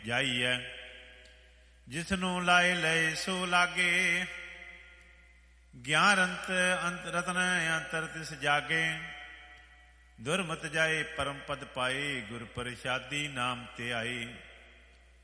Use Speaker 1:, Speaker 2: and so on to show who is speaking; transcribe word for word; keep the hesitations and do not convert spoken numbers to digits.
Speaker 1: ਜਾਈਐ। ਜਿਸਨੂੰ ਲਾਏ ਲਏ ਸੋ ਲਾਗੇ, ਗਿਆਨ ਅੰਤ ਅੰਤ ਰਤਨ ਅੰਤਰ ਤਿਸ ਜਾਗੇ। ਦੁਰਮਤ ਜਾਏ ਪਰਮ ਪਦ ਪਾਏ, ਗੁਰ ਪ੍ਰਸਾਦੀ ਨਾਮ ਤੇ ਆਏ।